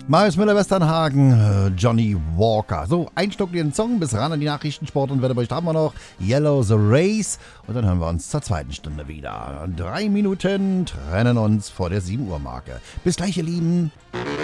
Marius Müller-Westernhagen, Johnny Walker. So, ein Stück den Song bis ran an die Nachrichten, Sport und Wetterbericht haben wir noch. Yellow the Race. Und dann hören wir uns zur zweiten Stunde wieder. 3 Minuten trennen uns vor der 7 Uhr Marke. Bis gleich, ihr Lieben.